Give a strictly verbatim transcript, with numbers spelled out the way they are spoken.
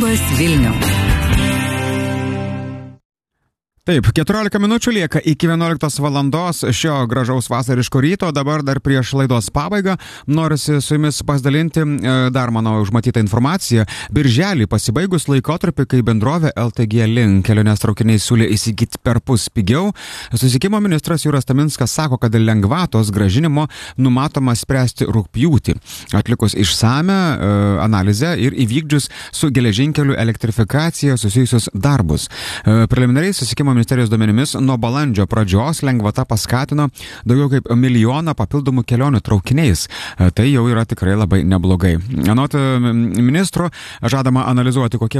Labas Vilniau. Taip, keturiolika minučių lieka iki vienuoliktos valandos šio gražaus vasariško ryto. Dabar dar prieš laidos pabaigą norisi su jumis pasidalinti dar mano užmatytą informaciją. Birželį pasibaigus laikotarpį, kai bendrovė L T G Link kelionės traukiniai siūlė įsigyti perpus pigiau, susisiekimo ministras Jūras Taminskas sako, kad lengvatos grąžinimo numatoma spręsti rugpjūtį, atlikus išsame analizę ir įvykdžius su geležinkelių elektrifikacija susijusius darbus. Preliminariai susisiekimo ministerijos duomenimis nuo balandžio pradžios lengvata paskatino daugiau kaip milijoną papildomų kelionių traukiniais. Tai jau yra tikrai labai neblogai. Anot ministro, žadama analizuoti, kokie